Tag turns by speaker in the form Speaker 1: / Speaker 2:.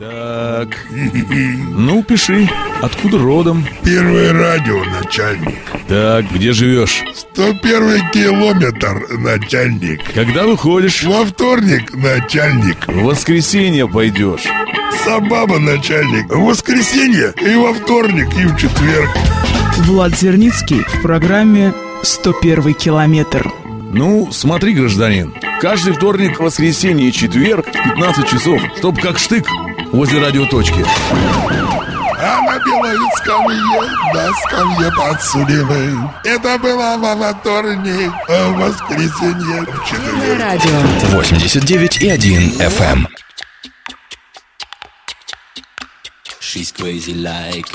Speaker 1: Так, ну пиши, откуда родом?
Speaker 2: Первое радио, начальник.
Speaker 1: Так, где живешь?
Speaker 2: 101 километр, начальник.
Speaker 1: Когда выходишь?
Speaker 2: Во вторник, начальник.
Speaker 1: В воскресенье пойдешь.
Speaker 2: Сабаба, начальник. В воскресенье и во вторник, и в четверг.
Speaker 3: Влад Зерницкий в программе «101 километр».
Speaker 1: Ну, смотри, гражданин, каждый вторник, воскресенье и четверг в 15 часов, чтоб как штык возле радиоточки.
Speaker 2: А на белой скамье, на скамье подсудимый. Это было во вторник, а в воскресенье в четверг.
Speaker 4: Радио 89,1 FM.
Speaker 5: She's crazy like